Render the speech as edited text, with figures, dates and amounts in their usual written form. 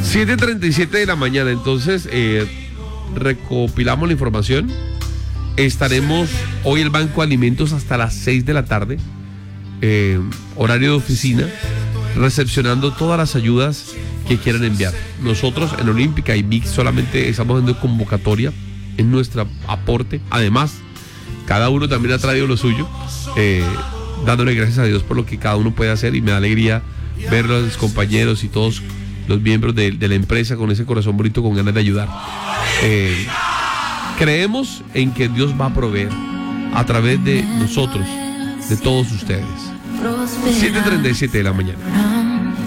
7:37 de la mañana. Entonces, recopilamos la información. Estaremos hoy el Banco de Alimentos hasta las 6 de la tarde, horario de oficina, recepcionando todas las ayudas que quieran enviar. Nosotros en Olímpica y VIX solamente estamos haciendo convocatoria en nuestro aporte. Además, cada uno también ha traído lo suyo, dándole gracias a Dios por lo que cada uno puede hacer, y me da alegría ver a los compañeros y todos los miembros de la empresa con ese corazón bonito, con ganas de ayudar. Creemos en que Dios va a proveer a través de nosotros, de todos ustedes. 7:37 de la mañana.